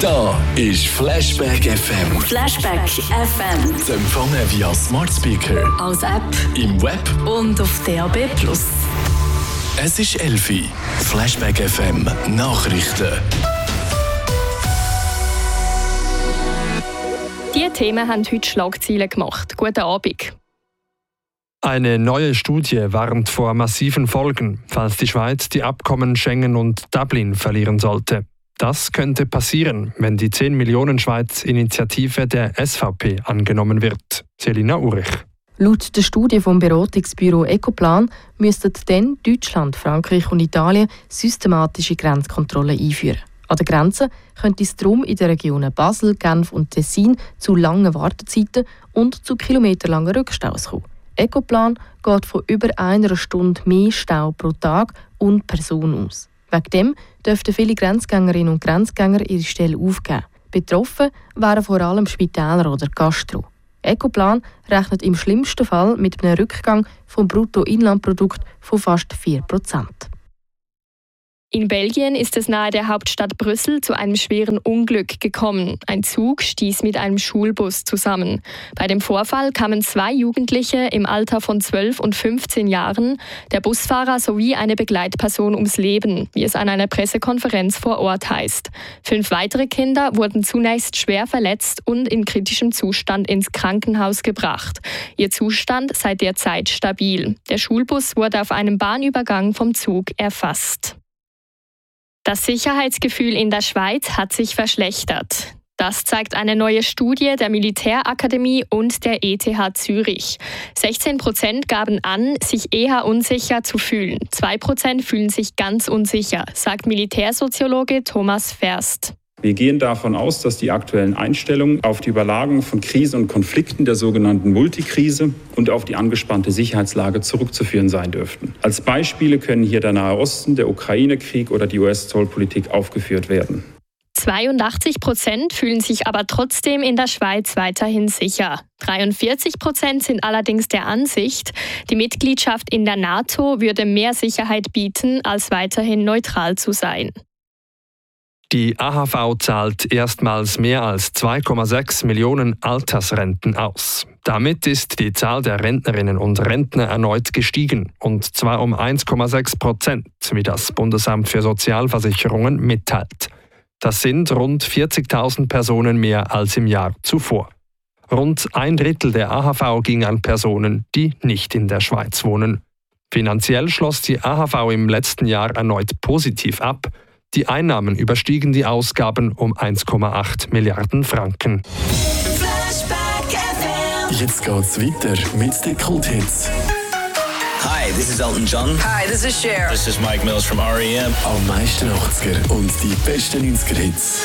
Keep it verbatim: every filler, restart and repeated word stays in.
Da ist Flashback F M. Flashback F M. Zu empfangen via Smart Speaker, als App im Web und auf D A B plus. Es ist elf Uhr. Flashback F M Nachrichten. Diese Themen haben heute Schlagzeilen gemacht. Guten Abend. Eine neue Studie warnt vor massiven Folgen, falls die Schweiz die Abkommen Schengen und Dublin verlieren sollte. Das könnte passieren, wenn die zehn Millionen Schweiz-Initiative der S V P angenommen wird. Selina Urich. Laut der Studie vom Beratungsbüro Ecoplan müssten dann Deutschland, Frankreich und Italien systematische Grenzkontrollen einführen. An der Grenze könnte es darum in den Regionen Basel, Genf und Tessin zu langen Wartezeiten und zu kilometerlangen Rückstaus kommen. Ecoplan geht von über einer Stunde mehr Stau pro Tag und Person aus. Wegen dem dürften viele Grenzgängerinnen und Grenzgänger ihre Stelle aufgeben. Betroffen wären vor allem Spitäler oder Gastro. Ecoplan rechnet im schlimmsten Fall mit einem Rückgang vom Bruttoinlandprodukt von fast vier Prozent. In Belgien ist es nahe der Hauptstadt Brüssel zu einem schweren Unglück gekommen. Ein Zug stieß mit einem Schulbus zusammen. Bei dem Vorfall kamen zwei Jugendliche im Alter von zwölf und fünfzehn Jahren, der Busfahrer sowie eine Begleitperson ums Leben, wie es an einer Pressekonferenz vor Ort heißt. Fünf weitere Kinder wurden zunächst schwer verletzt und in kritischem Zustand ins Krankenhaus gebracht. Ihr Zustand sei derzeit stabil. Der Schulbus wurde auf einem Bahnübergang vom Zug erfasst. Das Sicherheitsgefühl in der Schweiz hat sich verschlechtert. Das zeigt eine neue Studie der Militärakademie und der E T H Zürich. sechzehn Prozent gaben an, sich eher unsicher zu fühlen. zwei Prozent fühlen sich ganz unsicher, sagt Militärsoziologe Thomas Verst. Wir gehen davon aus, dass die aktuellen Einstellungen auf die Überlagerung von Krisen und Konflikten der sogenannten Multikrise und auf die angespannte Sicherheitslage zurückzuführen sein dürften. Als Beispiele können hier der Nahe Osten, der Ukraine-Krieg oder die U S-Zollpolitik aufgeführt werden. zweiundachtzig Prozent fühlen sich aber trotzdem in der Schweiz weiterhin sicher. dreiundvierzig Prozent sind allerdings der Ansicht, die Mitgliedschaft in der NATO würde mehr Sicherheit bieten, als weiterhin neutral zu sein. Die A H V zahlt erstmals mehr als zwei Komma sechs Millionen Altersrenten aus. Damit ist die Zahl der Rentnerinnen und Rentner erneut gestiegen, und zwar um eins Komma sechs Prozent, wie das Bundesamt für Sozialversicherungen mitteilt. Das sind rund vierzigtausend Personen mehr als im Jahr zuvor. Rund ein Drittel der A H V ging an Personen, die nicht in der Schweiz wohnen. Finanziell schloss die A H V im letzten Jahr erneut positiv ab. Die Einnahmen überstiegen die Ausgaben um eins Komma acht Milliarden Franken. Jetzt geht's weiter mit den Kulthits. Hi, this is Elton John. Hi, this is Cher. This is Mike Mills from R E M. Am meisten achtziger und die besten neunziger Hits.